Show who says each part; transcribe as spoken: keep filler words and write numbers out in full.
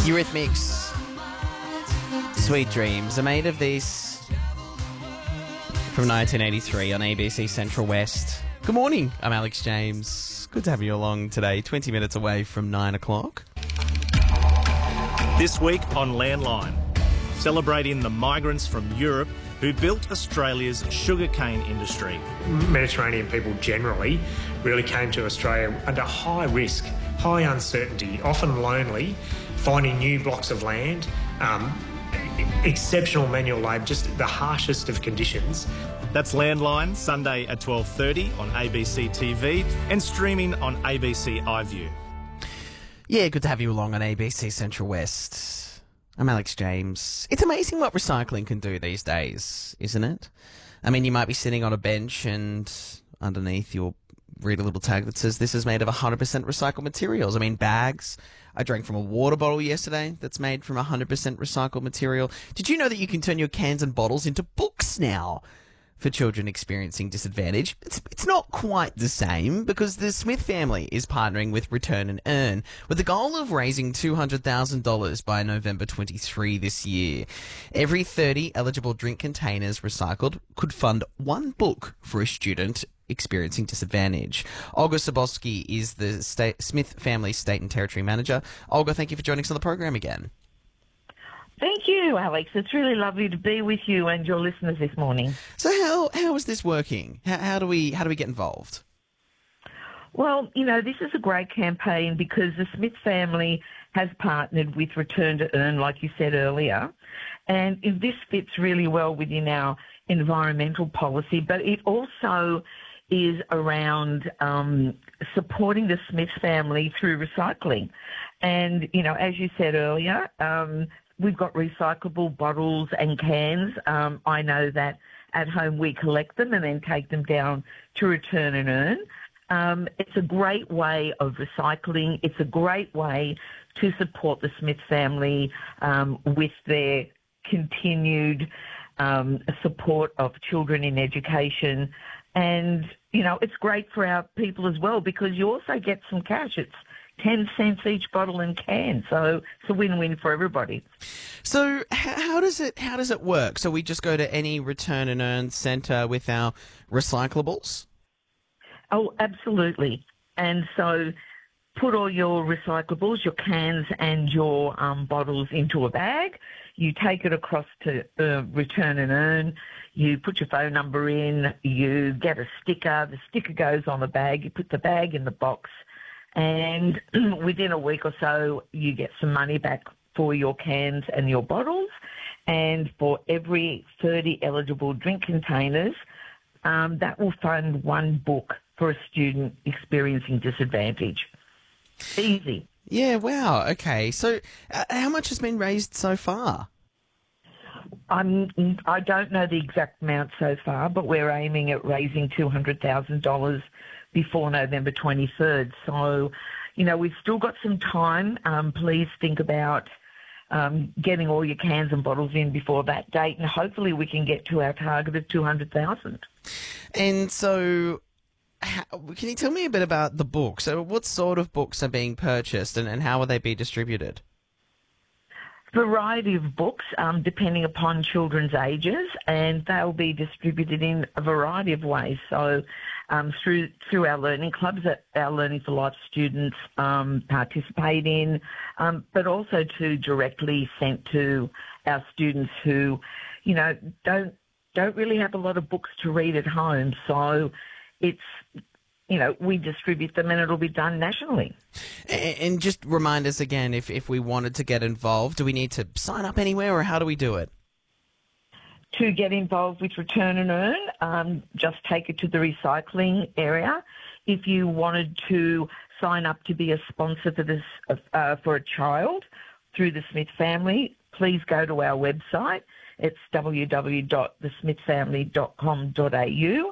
Speaker 1: Eurythmics. Sweet Dreams are made of this from nineteen eighty-three on A B C Central West. Good morning, I'm Alex James. Good to have you along today, twenty minutes away from nine o'clock.
Speaker 2: This week on Landline, celebrating the migrants from Europe who built Australia's sugarcane industry.
Speaker 3: Mediterranean people generally really came to Australia under high risk, high uncertainty, often lonely, finding new blocks of land, um, exceptional manual labour, just the harshest of conditions.
Speaker 2: That's Landline, Sunday at twelve thirty on A B C T V and streaming on A B C iView.
Speaker 1: Yeah, good to have you along on A B C Central West. I'm Alex James. It's amazing what recycling can do these days, isn't it? I mean, you might be sitting on a bench and underneath you'll read a little tag that says this is made of one hundred percent recycled materials. I mean, bags. I drank from a water bottle yesterday that's made from one hundred percent recycled material. Did you know that you can turn your cans and bottles into books now for children experiencing disadvantage? It's, it's not quite the same because the Smith family is partnering with Return and Earn with the goal of raising two hundred thousand dollars by November twenty-third this year. Every thirty eligible drink containers recycled could fund one book for a student experiencing disadvantage. Olga Sobolski is the state, Smith family state and territory manager. Olga, thank you for joining us on the program again.
Speaker 4: Thank you, Alex. It's really lovely to be with you and your listeners this morning.
Speaker 1: So how how is this working? How, how do we how do we get involved?
Speaker 4: Well, you know, this is a great campaign because the Smith family has partnered with Return to Earn, like you said earlier, and this fits really well within our environmental policy, but it also is around um, supporting the Smith family through recycling. And, you know, as you said earlier, um, we've got recyclable bottles and cans. Um, I know that at home we collect them and then take them down to Return and Earn. Um, it's a great way of recycling. It's a great way to support the Smith family um, with their continued um, support of children in education. And, you know, it's great for our people as well because you also get some cash. It's ten cents each bottle and can, so it's a win-win for everybody.
Speaker 1: So how does it how does it work? So we just go to any Return and Earn centre with our recyclables?
Speaker 4: Oh, absolutely. And so put all your recyclables, your cans and your um, bottles into a bag. You take it across to uh, Return and Earn. You put your phone number in. You get a sticker. The sticker goes on the bag. You put the bag in the box. And within a week or so, you get some money back for your cans and your bottles. And for every thirty eligible drink containers, um, that will fund one book for a student experiencing disadvantage. Easy.
Speaker 1: Yeah, wow. Okay. So uh, how much has been raised so far?
Speaker 4: I'm, I don't know the exact amount so far, but we're aiming at raising two hundred thousand dollars before November twenty-third. So, you know, we've still got some time. Um, please think about um, getting all your cans and bottles in before that date, and hopefully we can get to our target of two hundred thousand.
Speaker 1: And so how, can you tell me a bit about the book? So what sort of books are being purchased and, and how will they be distributed?
Speaker 4: Variety of books, um, depending upon children's ages, and they'll be distributed in a variety of ways. So um, through through our learning clubs that our Learning for Life students um, participate in, um, but also to directly sent to our students who, you know, don't don't really have a lot of books to read at home. So it's, you know, we distribute them and it'll be done nationally.
Speaker 1: And just remind us again, if, if we wanted to get involved, do we need to sign up anywhere or how do we do it?
Speaker 4: To get involved with Return and Earn, um, just take it to the recycling area. If you wanted to sign up to be a sponsor for this uh, for a child through the Smith family, please go to our website. It's w w w dot the smith family dot com dot a u